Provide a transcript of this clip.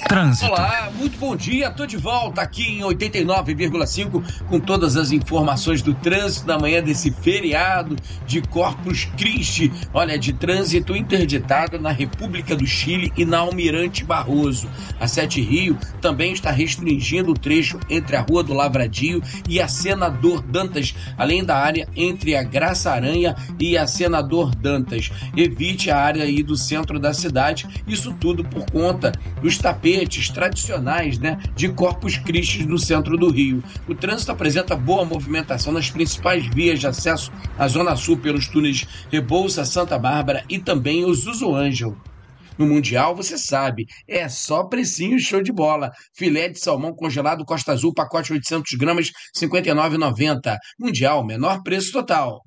Trânsito. Olá, muito bom dia, tô de volta aqui em 89,5 com todas as informações do trânsito na manhã desse feriado de Corpus Christi. Olha, de trânsito interditado na República do Chile e na Almirante Barroso. A 7 Rio também está restringindo o trecho entre a Rua do Lavradio e a Senador Dantas, além da área entre a Graça Aranha e a Senador Dantas. Evite a área aí do centro da cidade, isso tudo por conta dos tapetes tradicionais, de Corpus Christi no centro do Rio. O trânsito apresenta boa movimentação nas principais vias de acesso à Zona Sul pelos túneis Rebouça, Santa Bárbara e também o Zuzuângel. No Mundial, você sabe, é só precinho show de bola. Filé de salmão congelado Costa Azul, pacote 800 gramas, R$ 59,90. Mundial, menor preço total.